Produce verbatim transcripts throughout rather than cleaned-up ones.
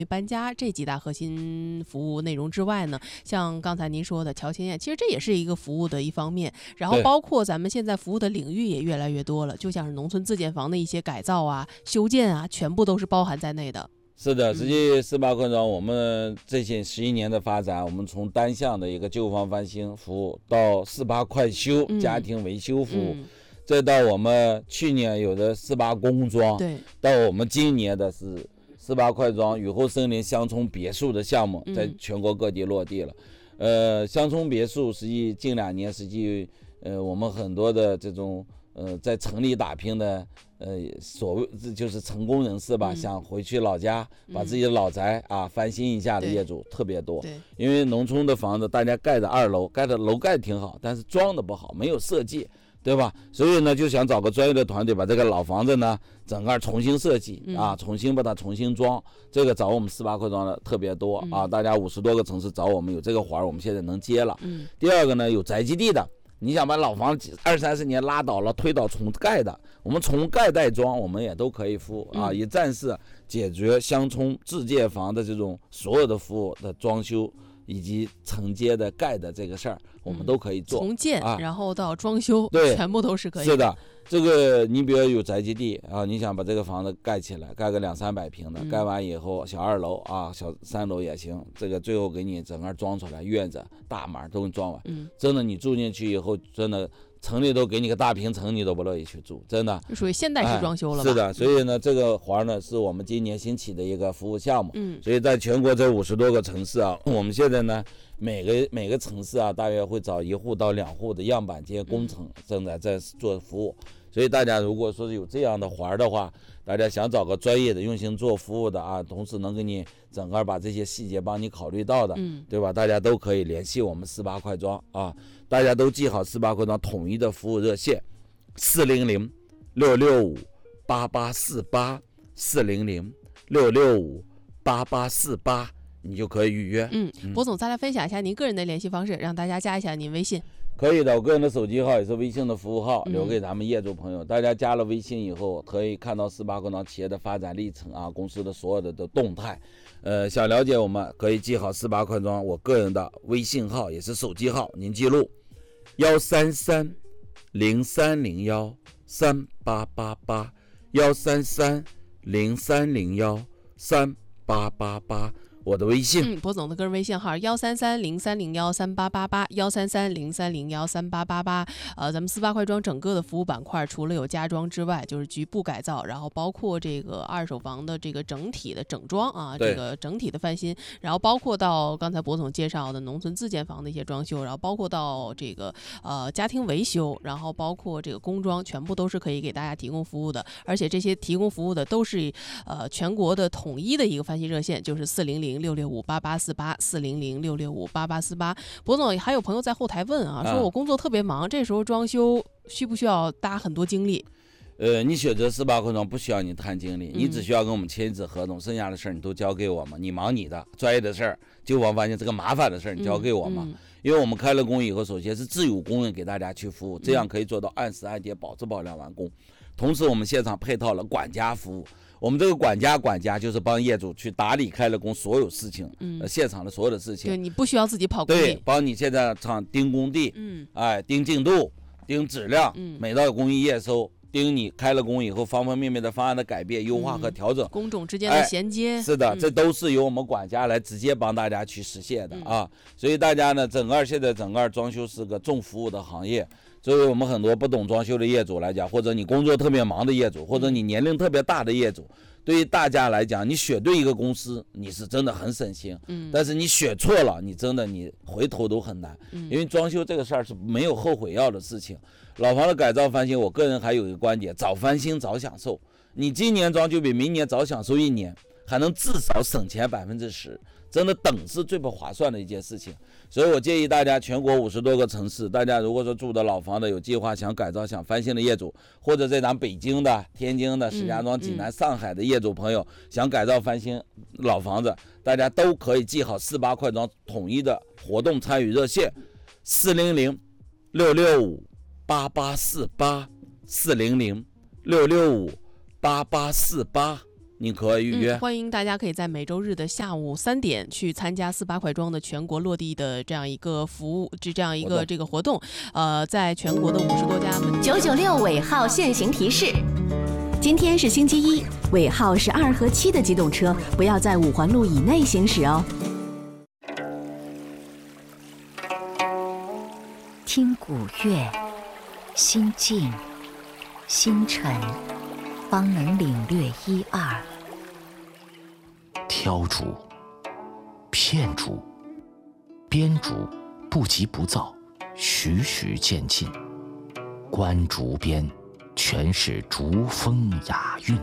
搬家这几大核心服务内容之外呢，像刚才您说的乔迁宴，其实这也是一个服务的一方面。然后包括咱们现在服务的领域也越来越多了，就像是农村自建房的一些改造啊、修建啊，全部都是包含在内的。 是的，实际四八快装我们这些十一年的发展，我们从单向的一个旧房翻新服务到四八快修、嗯、家庭维修服务。嗯，再到我们去年有的四八工装， 对， 到我们今年的是四八快装雨后森林乡村别墅的项目，在全国各地落地了。嗯、呃，乡村别墅实际近两年实际呃我们很多的这种呃在城里打拼的呃所谓就是成功人士吧、嗯，想回去老家把自己的老宅啊、嗯、翻新一下的业主特别多。 对， 因为农村的房子大家盖的二楼，盖的楼盖挺好，但是装的不好，没有设计。对吧？所以呢，就想找个专业的团队把这个老房子呢，整个重新设计、嗯、啊，重新把它重新装。这个找我们四八快装的特别多、嗯、啊，大家五十多个城市找我们有这个活儿，我们现在能接了。嗯。第二个呢，有宅基地的，你想把老房子二三十年拉倒了，推倒重盖的，我们重盖带装，我们也都可以服务啊，也暂时解决乡村自建房的这种所有的服务的装修。以及承接的盖的这个事儿，我们都可以做。 从建、啊、然后到装修， 对， 全部都是可以的。 是的，这个你比如有宅基地啊，你想把这个房子盖起来，盖个两三百平的、嗯，盖完以后小二楼啊，小三楼也行，这个最后给你整个装出来，院子、大门都给你装完。嗯，真的，你住进去以后，真的。城里都给你个大平层，你都不乐意去住，真的属于现代式装修了吧、 哎、是的，所以呢，这个活呢是我们今年新起的一个服务项目。嗯，所以在全国这五十多个城市啊，我们现在呢每个每个城市啊，大约会找一户到两户的样板间工程正在在做服务。所以大家如果说是有这样的活的话，大家想找个专业的用心做服务的啊，同时能给你整个把这些细节帮你考虑到的，嗯，对吧？大家都可以联系我们四八快装啊，大家都记好四八快装统一的服务热线：四零零六六五八八四八，四零零六六五八八四八，你就可以预约。 嗯，博总再来分享一下您个人的联系方式，让大家加一下您微信。 可以的，我个人的手机号也是微信的服务号，留给咱们业主朋友、嗯、大家加了微信以后可以看到四八快装企业的发展历程啊，公司的所有的的动态。呃，想了解我们可以记好四八快装我个人的微信号也是手机号，您记录幺三三零三零幺三八八八，幺三三零三零幺三八八八，我的微信。 嗯，博总的个人微信号幺三三零三零幺三八八八，幺三三零三零幺三八八八。呃，咱们四八快装整个的服务板块，除了有家装之外，就是局部改造，然后包括这个二手房的这个整体的整装啊，这个整体的翻新，然后包括到刚才博总介绍的农村自建房的一些装修，然后包括到这个呃家庭维修，然后包括这个工装，全部都是可以给大家提供服务的。而且这些提供服务的都是呃全国的统一的一个翻新热线，就是四零零六六五八八四八，四零零六六五八八四八。博总，还有朋友在后台问啊，说我工作特别忙，这时候装修需不需要搭很多精力？ 呃，你选择四八快装不需要你摊精力、嗯，你只需要跟我们签一纸合同，剩下的事儿你都交给我们，你忙你的专业的事儿，就我发现这个麻烦的事儿你交给我们、嗯嗯，因为我们开了工以后，首先是自有工人给大家去服务，这样可以做到按时按点保质保量完工。同时我们现场配套了管家服务，我们这个管家管家就是帮业主去打理开了工所有事情，嗯，呃、现场的所有的事情， 对，你不需要自己跑工地， 对，帮你现在场盯工地，嗯，哎，盯进度，盯质量，嗯，每到工艺验收，盯你开了工以后方方面面的方案的改变、优化和调整，嗯、 工种之间的衔接、 哎，是的、嗯，这都是由我们管家来直接帮大家去实现的、嗯、啊。所以大家呢，整个现在整个装修是个重服务的行业。作为我们很多不懂装修的业主来讲，或者你工作特别忙的业主，或者你年龄特别大的业主，对于大家来讲，你选对一个公司，你是真的很省心。嗯，但是你选错了，你真的你回头都很难。嗯，因为装修这个事儿是没有后悔药的事情。老房的改造翻新，我个人还有一个观点：早翻新早享受。你今年装就比明年早享受一年，还能至少省钱百分之十。真的等是最不划算的一件事情，所以我建议大家全国五十多个城市，大家如果说住的老房的有计划想改造想翻新的业主，或者在咱北京的、天津的、石家庄、济南、上海的业主朋友想改造翻新老房子，大家都可以记好四八快装统一的活动参与热线：四零零六六五八八四八，四零零六六五八八四八。 你可以预约、 嗯。欢迎大家可以在每周日的下午三点去参加四八快装的全国落地的这样一个服务，这这样一个这个活动。呃，在全国的五十多家门。 九九六尾号限行提示：今天是星期一，尾号是二和七的机动车不要在五环路以内行驶哦。 听古乐，心静心沉，方能领略一二。 挑竹、片竹、编竹不急不躁，徐徐渐进。观竹边，全是竹风雅韵。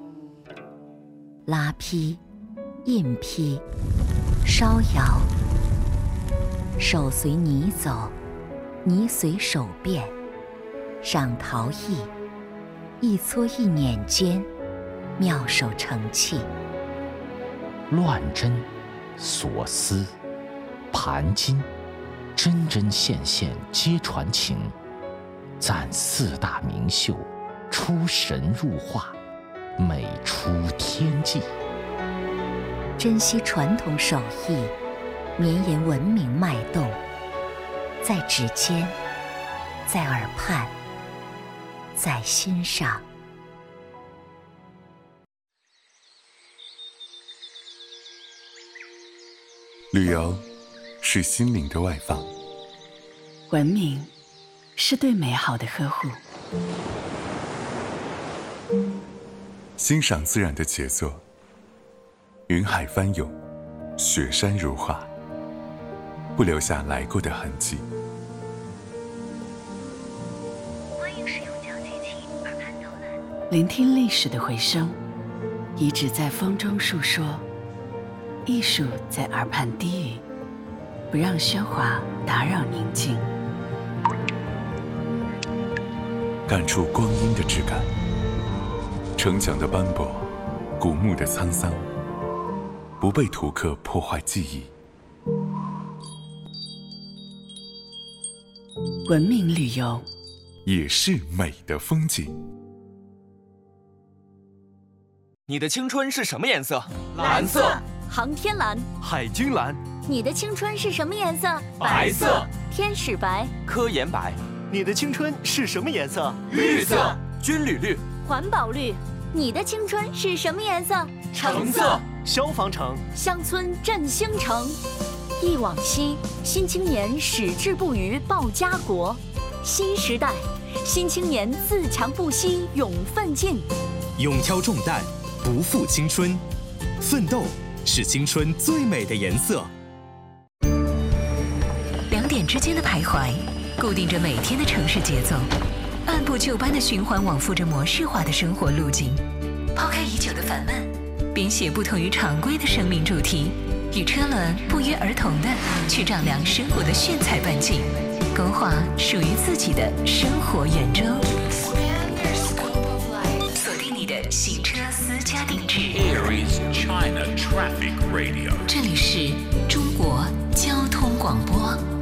拉坯、印坯、烧窑，手随泥走，泥随手变。上陶艺，一撮一捻间，妙手成器。 乱针、锁丝、盘金，针针线线皆传情。赞四大名秀，出神入化，美出天际。 珍惜传统手艺，绵延文明脉动，在指尖，在耳畔，在心上。 旅游是心灵的外放， 文明是对美好的呵护， 欣赏自然的杰作，云海翻涌，雪山如画，不留下来过的痕迹。 欢迎使用脚机器耳畔导览， 聆听历史的回声，遗址在风中述说，艺术在耳畔低语，不让喧哗打扰宁静。 感触光阴的质感，城墙的斑驳，古墓的沧桑，不被图刻破坏记忆。 文明旅游也是美的风景。 你的青春是什么颜色？ 蓝色。航天蓝。 海军蓝。 你的青春是什么颜色？ 白色。 天使白。 科研白。 你的青春是什么颜色？ 绿色。军旅绿。 环保绿。你的青春是什么颜色？ 橙色。 消防橙。 乡村振兴城。忆往昔，新青年矢志不渝报家国。新时代，新青年自强不息勇奋进。 勇挑重担，不负青春。奋斗是青春最美的颜色。 两点之间的徘徊，固定着每天的城市节奏，按部就班的循环往复着模式化的生活路径。抛开已久的烦闷，编写不同于常规的生命主题，与车轮不约而同的去丈量生活的炫彩半径，勾画属于自己的生活圆周。锁定你的行车私家定制。 China Traffic Radio。 这里是中国交通广播。